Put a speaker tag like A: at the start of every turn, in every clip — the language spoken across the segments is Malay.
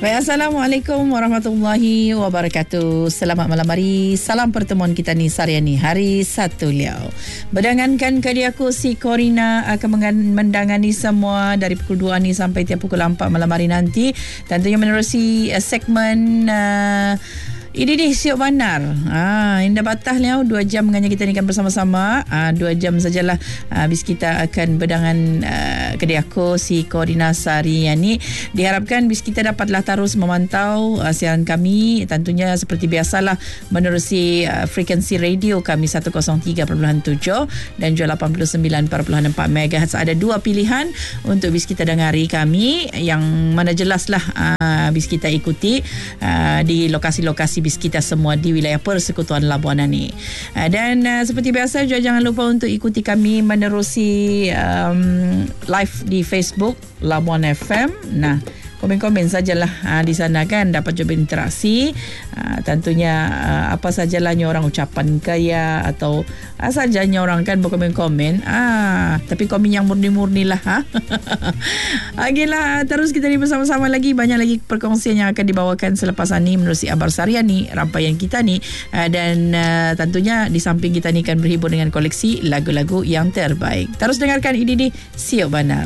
A: Baik, Assalamualaikum warahmatullahi wabarakatuh. Selamat malam hari. Salam pertemuan kita ni Sariani hari Satu Liau. Berdangankan Kediaku si Corina akan mendangani semua dari pukul 2 ni sampai tiap pukul 4 malam hari nanti. Tentunya menerusi segmen ini ni Siok Banar. Indah Batah Liau 2 jam mengenai kita ni kan bersama-sama. 2 jam sajalah habis kita akan berdangan Kediaku si Corina Sariani. Diharapkan bis kita dapatlah terus memantau siaran kami, tentunya seperti biasalah menerusi frekuensi radio kami 103.7 dan juga 89.4 MHz. Ada 2 pilihan untuk bis kita dengari kami, yang mana jelaslah bis kita ikuti di lokasi-lokasi bis kita semua di wilayah Persekutuan Labuan ni. Dan seperti biasa juga jangan lupa untuk ikuti kami menerusi live di Facebook Labuan FM. Nah, komen-komen sajalah di sana kan, dapat juga berinteraksi. Tentunya apa sajalah orang ucapan kaya atau sajanya orang kan berkomen-komen. Tapi komen yang murni-murni lah. Agilah, terus kita ni bersama-sama lagi. Banyak lagi perkongsian yang akan dibawakan selepas ini menerusi Abar Sariani, rangkaian kita ni. Dan tentunya di samping kita ni akan berhibur dengan koleksi lagu-lagu yang terbaik. Terus dengarkan ini di Siok Banar.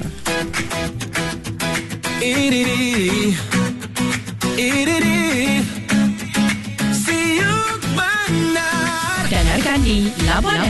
A: Dengarkan di Labuan